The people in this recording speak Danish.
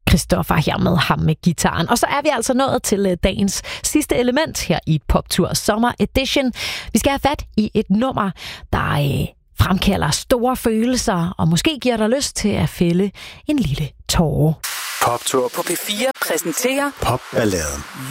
Christoffer her med ham med gitaren. Og så er vi altså nået til dagens sidste element her i Poptur Sommer Edition. Vi skal have fat i et nummer, der fremkalder store følelser, og måske giver dig lyst til at fælde en lille tåre. Poptur på P4 præsenterer Popballaden.